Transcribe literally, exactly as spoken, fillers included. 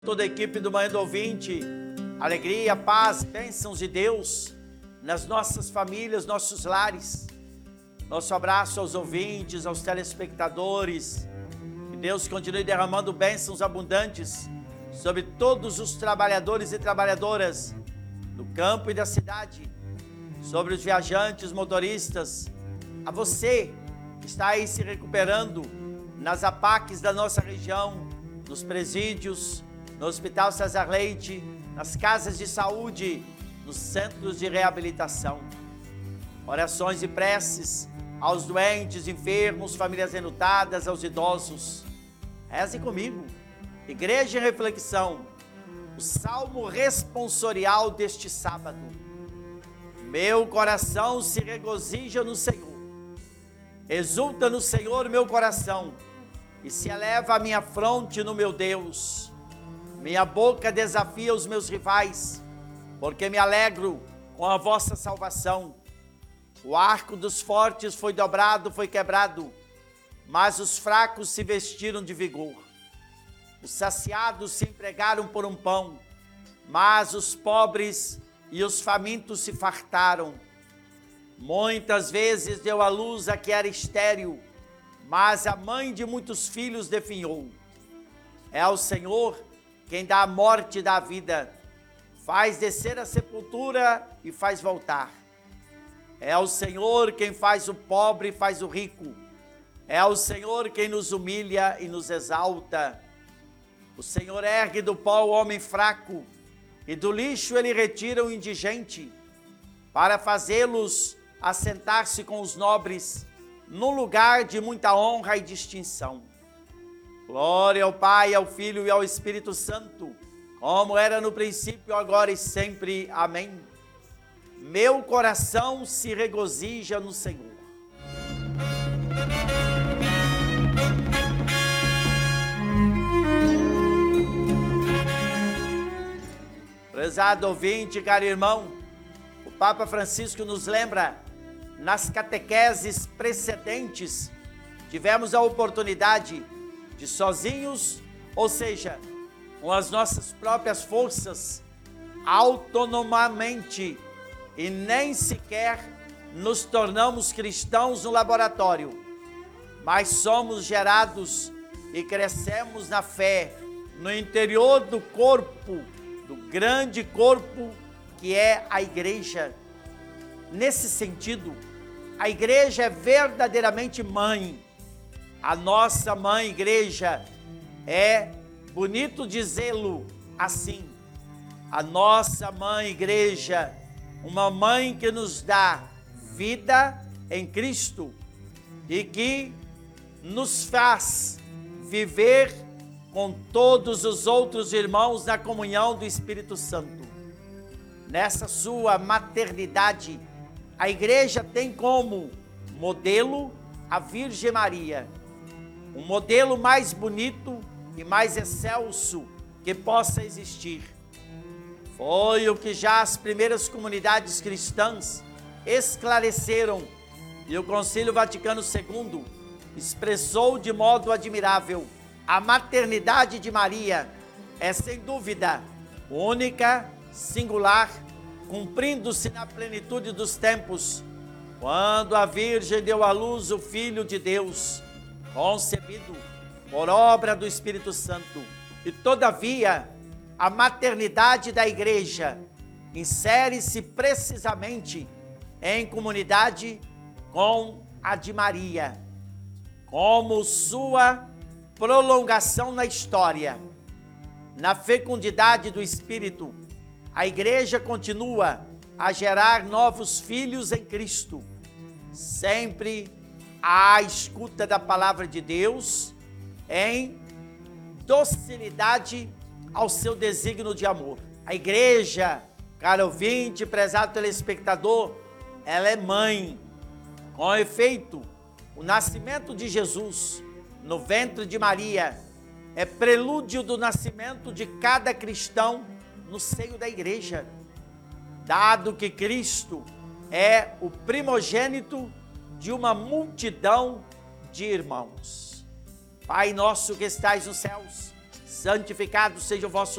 Toda a equipe do Manhã do Ouvinte, alegria, paz, bênçãos de Deus nas nossas famílias, nossos lares. Nosso abraço aos ouvintes, aos telespectadores. Que Deus continue derramando bênçãos abundantes sobre todos os trabalhadores e trabalhadoras do campo e da cidade, sobre os viajantes, motoristas, a você que está aí se recuperando nas A P A Cs da nossa região, nos presídios, no Hospital César Leite, nas casas de saúde, nos centros de reabilitação. Orações e preces aos doentes, enfermos, famílias enlutadas, aos idosos. Reze comigo. Igreja em reflexão, o salmo responsorial deste sábado. Meu coração se regozija no Senhor. Exulta no Senhor meu coração e se eleva a minha fronte no meu Deus. Minha boca desafia os meus rivais, porque me alegro com a vossa salvação. O arco dos fortes foi dobrado, foi quebrado, mas os fracos se vestiram de vigor. Os saciados se empregaram por um pão, mas os pobres e os famintos se fartaram. Muitas vezes deu à luz a que era estéril, mas a mãe de muitos filhos definhou. É ao Senhor quem dá a morte e dá a vida, faz descer a sepultura e faz voltar. É ao Senhor quem faz o pobre e faz o rico. É ao Senhor quem nos humilha e nos exalta. O Senhor ergue do pó o homem fraco, e do lixo ele retira o indigente, para fazê-los assentar-se com os nobres, num lugar de muita honra e distinção. Glória ao Pai, ao Filho e ao Espírito Santo, como era no princípio, agora e sempre. Amém. Meu coração se regozija no Senhor. Prezado ouvinte, caro irmão, o Papa Francisco nos lembra, nas catequeses precedentes, tivemos a oportunidade de sozinhos, ou seja, com as nossas próprias forças, autonomamente, e nem sequer nos tornamos cristãos no laboratório, mas somos gerados e crescemos na fé, no interior do corpo, do grande corpo que é a igreja. Nesse sentido, a igreja é verdadeiramente mãe. A nossa mãe igreja é bonito dizê-lo assim. A nossa mãe igreja, uma mãe que nos dá vida em Cristo e que nos faz viver com todos os outros irmãos na comunhão do Espírito Santo. Nessa sua maternidade, a igreja tem como modelo a Virgem Maria, um modelo mais bonito e mais excelso que possa existir. Foi o que já as primeiras comunidades cristãs esclareceram e o Concílio Vaticano segundo expressou de modo admirável. A maternidade de Maria é sem dúvida única, singular, cumprindo-se na plenitude dos tempos, quando a Virgem deu à luz o Filho de Deus, concebido por obra do Espírito Santo. E todavia, a maternidade da igreja insere-se precisamente em comunidade com a de Maria, como sua prolongação na história. Na fecundidade do Espírito, a igreja continua a gerar novos filhos em Cristo, sempre à escuta da palavra de Deus, em docilidade ao seu desígnio de amor. A igreja, caro ouvinte, prezado telespectador, ela é mãe. Com efeito, o nascimento de Jesus no ventre de Maria é prelúdio do nascimento de cada cristão no seio da igreja, dado que Cristo é o primogênito de uma multidão de irmãos. Pai nosso que estais nos céus, santificado seja o vosso